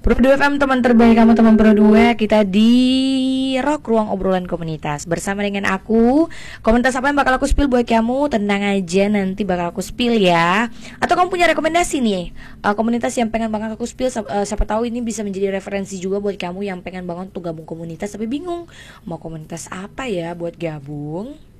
Pro 2 FM, teman terbaik kamu, teman Pro 2. Kita di Rock, ruang obrolan komunitas. Bersama dengan aku. Komunitas apa yang bakal aku spill buat kamu? Tenang aja, nanti bakal aku spill ya. Atau kamu punya rekomendasi nih, komunitas yang pengen banget aku spill. Siapa tahu ini bisa menjadi referensi juga buat kamu yang pengen banget tuh gabung komunitas tapi bingung mau komunitas apa ya buat gabung.